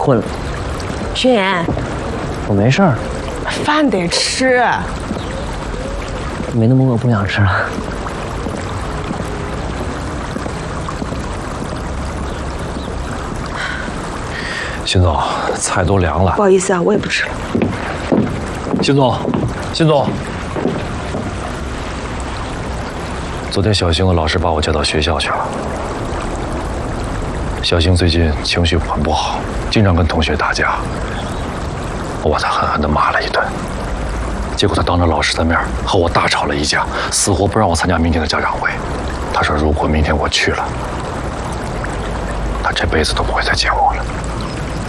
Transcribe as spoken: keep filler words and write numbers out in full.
困了。 轩言， 我没事儿， 饭得吃。 没那么饿，不想吃了。 辛总，菜都凉了。 不好意思啊，我也不吃了。 辛总，辛总，昨天小星和老师把我叫到学校去了。小星最近情绪很不好，经常跟同学打架，我把他狠狠地骂了一顿。结果他当着老师的面和我大吵了一架，死活不让我参加明天的家长会。他说如果明天我去了，他这辈子都不会再见我了。